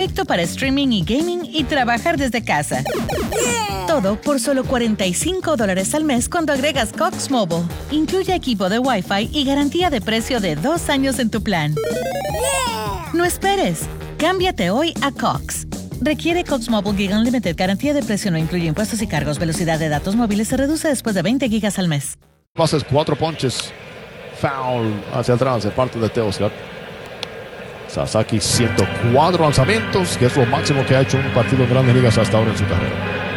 perfecto para streaming y gaming y trabajar desde casa. Todo por solo $45 al mes cuando agregas Cox Mobile. Incluye equipo de Wi-Fi y garantía de precio de 2 años en tu plan. No esperes. Cámbiate hoy a Cox. Requiere Cox Mobile Gig Unlimited. Garantía de precio no incluye impuestos y cargos. Velocidad de datos móviles se reduce después de 20 gigas al mes. Pases, 4 ponches. Foul hacia atrás de parte de Teoscar. Sasaki, 104 lanzamientos, que es lo máximo que ha hecho un partido en Grandes Ligas hasta ahora en su carrera.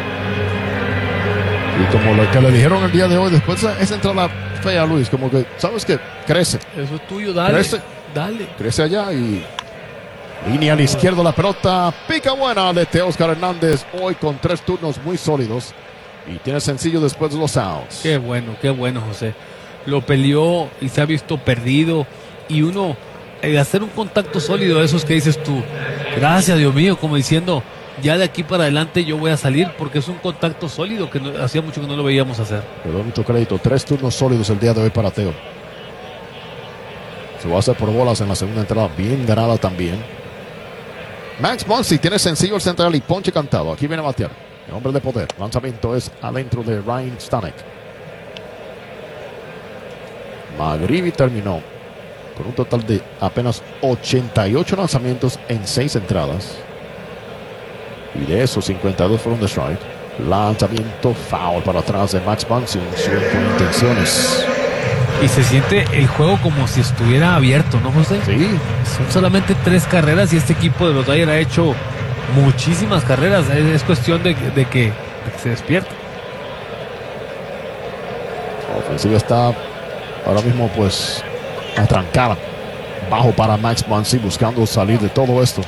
Y como lo que le dijeron el día de hoy, después de esa entrada fea, Luis, como que, ¿sabes qué? Crece. Eso es tuyo, dale. Crece, dale. Crece allá y línea a la izquierda la pelota. Pica buena de Teoscar Hernández, hoy con 3 turnos muy sólidos. Y tiene sencillo después de los outs. Qué bueno, José. Lo peleó y se ha visto perdido. Y uno, hacer un contacto sólido, esos que dices tú, gracias Dios mío, como diciendo, ya de aquí para adelante yo voy a salir, porque es un contacto sólido que hacía mucho que no lo veíamos hacer. Le doy mucho crédito. 3 turnos sólidos el día de hoy para Teo. Se va a hacer por bolas en la segunda entrada, bien ganada también. Max Muncy tiene sencillo el central y ponche cantado. Aquí viene a batear. El hombre de poder. Lanzamiento es adentro de Ryan Stanek. McGreevy terminó con un total de apenas 88 lanzamientos en 6 entradas. Y de esos 52 fueron de strike. Lanzamiento foul para atrás de Max Muncy. Un swing con intenciones. Y se siente el juego como si estuviera abierto, ¿no, José? Sí. Son solamente 3 carreras y este equipo de los Dodgers ha hecho muchísimas carreras. Es cuestión de que se despierte. La ofensiva está ahora mismo pues atrancada. Bajo para Max Muncy, buscando salir de todo esto.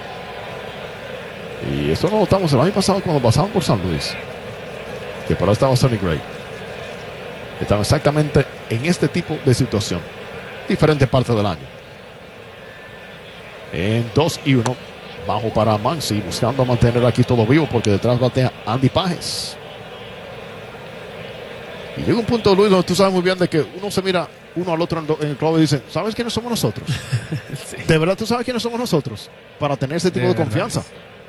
Y esto no lo notamos el año pasado cuando pasaban por San Luis, que para estaba Sonny Gray. Estaban exactamente en este tipo de situación. Diferente parte del año. En 2-1. Bajo para Muncy, buscando mantener aquí todo vivo, porque detrás batea Andy Pages. Y llega un punto, Luis, donde tú sabes muy bien de que uno se mira uno al otro en el club y dice, ¿sabes quiénes somos nosotros? Sí. ¿De verdad tú sabes quiénes somos nosotros? Para tener este tipo de confianza.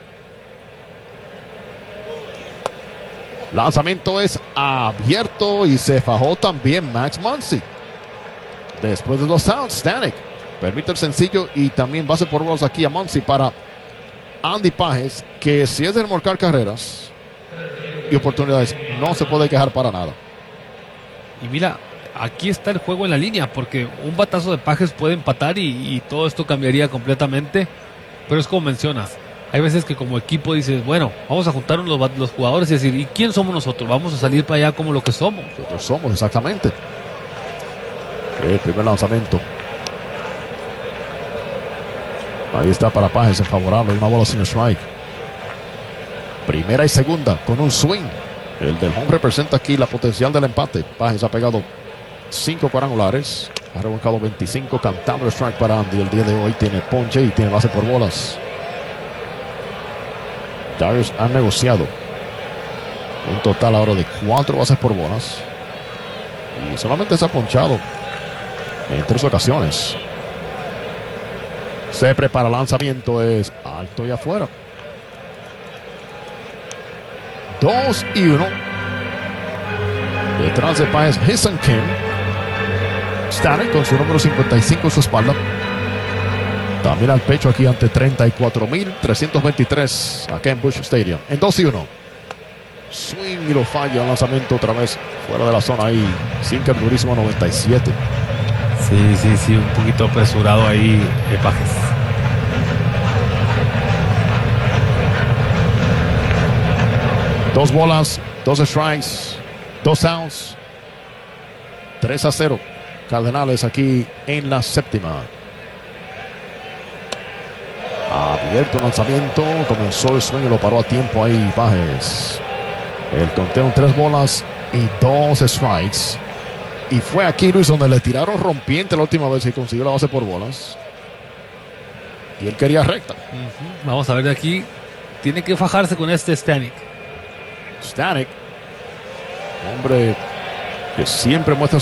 Lanzamiento es abierto y se fajó también Max Muncy. Después de los outs, Stanek permite el sencillo y también base por bolas aquí a Muncy para Andy Pages, que si es de remolcar carreras y oportunidades, no se puede quejar para nada. Y mira, aquí está el juego en la línea, porque un batazo de Pages puede empatar y todo esto cambiaría completamente. Pero es como mencionas, hay veces que como equipo dices, bueno, vamos a juntarnos los jugadores y decir, ¿y quién somos nosotros? Vamos a salir para allá como lo que somos. Nosotros somos, exactamente. El primer lanzamiento. Ahí está para Pages, en favorable, una bola sin strike. Primera y segunda con un swing. El del home representa aquí la potencial del empate. Pages ha pegado 5 cuadrangulares, ha revolcado 25, cantando el strike para Andy. El día de hoy tiene ponche y tiene base por bolas. Darius ha negociado un total ahora de 4 bases por bolas y solamente se ha ponchado en 3 ocasiones. Se prepara el lanzamiento, es alto y afuera. 2-1. Detrás de Pages, Hyun-Soo Kim. Stanek con su número 55 en su espalda. También al pecho aquí ante 34,323 acá en Busch Stadium. En 2-1. Swing y lo falla. Lanzamiento otra vez fuera de la zona ahí. Sinker durísimo 97. Sí, un poquito apresurado ahí Pages. Dos bolas, 2 strikes, 2 outs. 3-0. Cardenales aquí en la séptima. Abierto el lanzamiento. Comenzó el swing y lo paró a tiempo ahí Pages. El conteo en 3 bolas y 2 strikes. Y fue aquí, Luis, donde le tiraron rompiente la última vez y consiguió la base por bolas. Y él quería recta. Vamos a ver de aquí. Tiene que fajarse con este Stanek. Stanek, hombre que siempre muestra